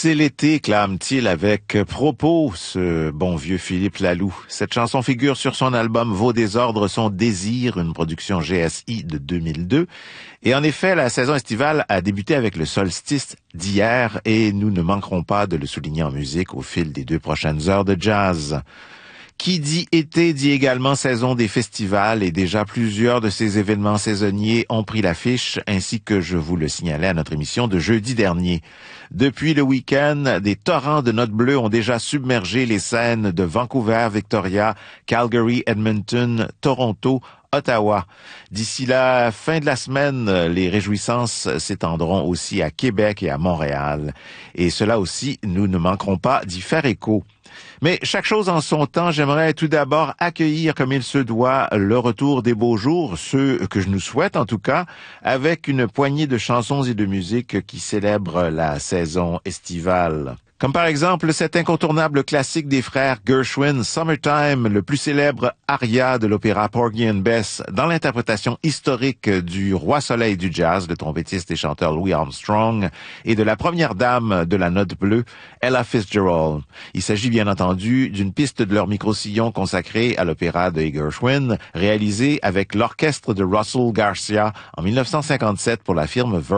C'est l'été, clame-t-il avec propos, ce bon vieux Philippe Laloux. Cette chanson figure sur son album Vos désordres, son désir, une production GSI de 2002. Et en effet, la saison estivale a débuté avec le solstice d'hier et nous ne manquerons pas de le souligner en musique au fil des 2 prochaines heures de jazz. Qui dit été dit également saison des festivals et déjà plusieurs de ces événements saisonniers ont pris l'affiche ainsi que je vous le signalais à notre émission de jeudi dernier. Depuis le week-end, des torrents de notes bleues ont déjà submergé les scènes de Vancouver, Victoria, Calgary, Edmonton, Toronto, Ottawa. D'ici la fin de la semaine, les réjouissances s'étendront aussi à Québec et à Montréal. Et cela aussi, nous ne manquerons pas d'y faire écho. Mais chaque chose en son temps, j'aimerais tout d'abord accueillir comme il se doit le retour des beaux jours, ceux que je nous souhaite en tout cas, avec une poignée de chansons et de musique qui célèbrent la saison estivale. Comme par exemple cet incontournable classique des frères Gershwin, Summertime, le plus célèbre aria de l'opéra Porgy and Bess, dans l'interprétation historique du roi soleil du jazz, le trompettiste et chanteur Louis Armstrong, et de la première dame de la note bleue, Ella Fitzgerald. Il s'agit bien entendu d'une piste de leur micro-sillon consacrée à l'opéra de Gershwin, réalisée avec l'orchestre de Russell Garcia en 1957 pour la firme